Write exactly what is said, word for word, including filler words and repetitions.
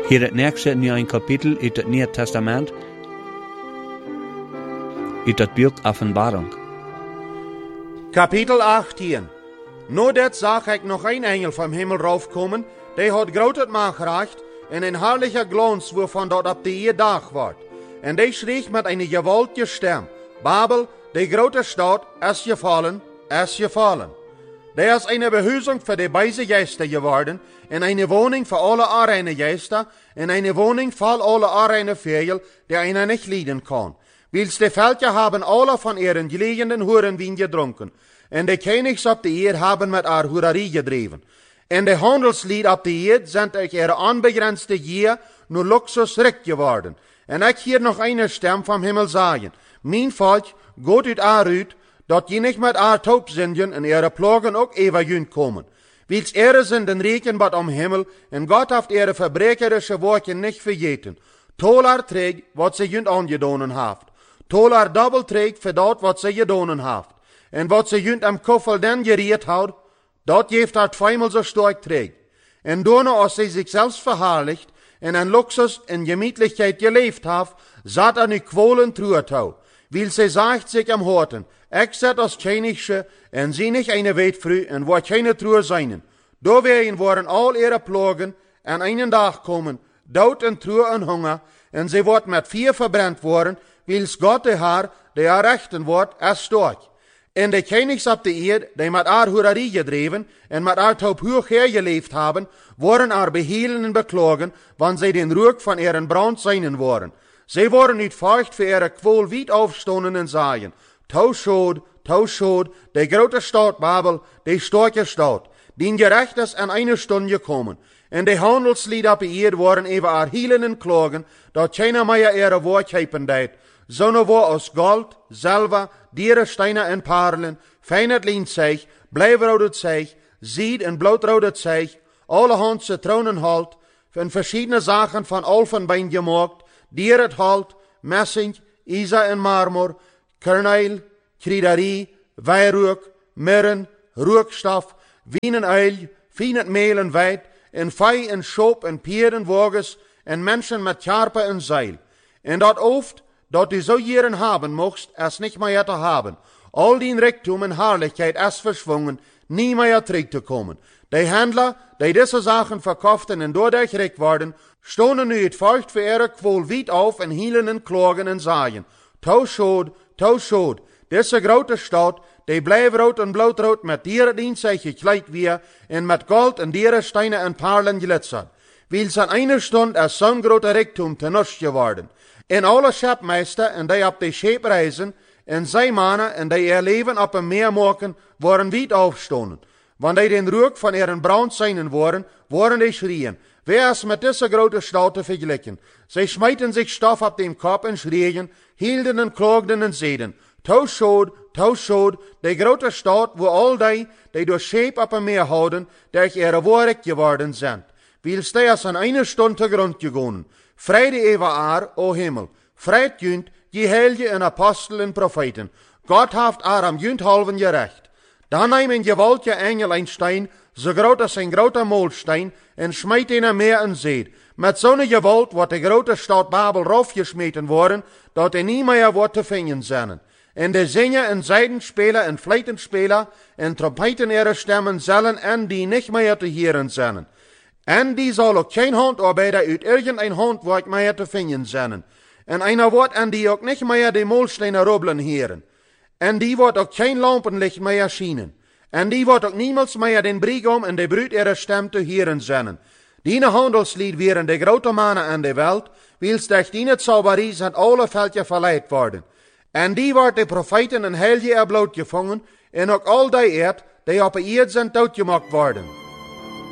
Hier het nächste nu een kapitel uit het Nieuwe Testament, uit het boek Openbaring. Kapitel achttien. Nu dat zag ik nog een engel vom hemel raufkomen, die had groot maagrecht en een herrliche glans waarvan dat op de eer dag wordt. En die schreef met een gewaltige stem, Babel, de grote stad, is gevallen, is gevallen. Die is een behuizing voor de wijze geesten geworden, en een woning voor alle arene geesten, en een woning voor alle arene vegel, die einer niet lieden kan. Wils de veldje hebben alle van ihren gelegenden hoeren wien gedronken, en de kenigs op de eer hebben met haar hoererie gedreven. En de handelslied op de eer zijn uit ihre onbegrensde gier nu luxus rijk geworden. En ik hier nog een stem van hemel zeggen, mijn volk, gaat uit haar uit, dat je niet met haar taubzindjen en ihre plagen ook even komen. Wils ihre zinden reken wat om hemel, en God heeft ihre verbrekerische werken niet vergeten. Tol haar träg wat ze junt aangedonen heeft. Tol haar dubbel träg voor dat wat ze gedonen heeft. En wat ze junt am koffel den gereed houdt, dat geeft haar tweemaal zo sterk träg. En daarna als ze zichzelf verhaarligt, en aan luxus en gemütlichkeit geleefd heeft, zat er nu kwalen truer toe. Wil ze zegt zich am horten, ik zet als tjenigsche, en zie niet eine weetvrouw, en wordt geen truer zijn. Doorwegen worden al ihre plagen, en einen dag komen, dood en truer en honger, en ze wordt met vier verbrand worden, wils God de haar, die haar rechten wordt, is sterk. En de kenigs op de eer, die met haar hoererie gedreven, en met haar taubhuur geleefd hebben, worden haar behielen en beklagen, want zij den rook van ihren brand zijn worden. Zij worden niet vocht voor ihre kwol wiet aufstonden en zeggen, Tauschod, Tauschod, de grote stad Babel, de sterke stad, die gerecht is aan eine stunde gekomen. En de handelslieden op de eer worden even haar hielen en klagen, dat geen meer ihre woord hepen deed. Zonne wo aus gold, zilver, dierensteinen en parelen, fijnet lienzeeg, blijfroodet zeeg, zied en bloedroodet zeeg, allerhand citronen halt, en verschiedene zaken van olfenbein gemaakt, dier het halt, messing, isa en marmor, kerneel, kriederie, wijrook, mirren, rookstof, wien en uil, fijn het meel en wijd, en vij en schop en pieren woges, en mensen met charpe en zeil. En dat ooft, dat u zo jaren hebben mocht, is niet meer te hebben. Al die rijkdom en heerlijkheid is verzwungen, niet meer terug te komen. De handelaar, die deze zaken verkochten en doordat rijk worden, stonden nu het volk voor ihre kwol wiet auf en hielen en klagen en zeiden, Tauschod, Tauschod, deze grote stad, die blijfrood en bloedrood met dierendienst gekleid weer, en met gold en dierensteinen en parelen glitzert. Wils aan eine stond is zo'n grote rijkdom ten nust geworden. En alle schepmeester en die op de scheep reizen, en zeemannen en die ihr leven op een meer maken, worden wiet aufstonden. Want die den rook van ihren brand zijn worden, worden die schrien. Wer is met deze grote stad te vergelijken? Zij smijten zich stof op de kop en schrien, hielden en klaagden en zeiden, Tauschod, Tauschod, de grote stad, waar al die, die door scheep op een meer houden, durch ihre woord geworden zijn. Wils die is aan eine stund te grond gegaan. Vrede over haar, o hemel. Vrede junt, die heilige en apostel en profeten. God heeft haar am junt halven gerecht. Dan neemt een gewaltige engel een steen, zo groot als een grote molsteen, en smijt in een meer en zee. Met zo'n gewalt wordt de grote stad Babel raufgesmeten worden, dat hij niet meer wordt te vinden zijn. En de zingen en zijdenspeler en fluitenspeler en trompeten ihre stemmen zullen en die niet meer te horen zijn. En die zal ook geen handarbeider uit irgendein handwerk meer te vinden zijn. En einer wordt en die ook niet meer de molstenen robbelen heren. En die wordt ook geen lampenlicht meer schijnen. En die wordt ook niemals meer den brigom en de bruid ihre stem te horen zijn. Die handelslied waren de grote mannen aan de wereld, wils durch die zauberie zijn alle veldje verleid worden. En die wordt de profeten en heilige er bloot gevangen, en ook al die eerd, die op de eerd zijn doodgemaakt worden.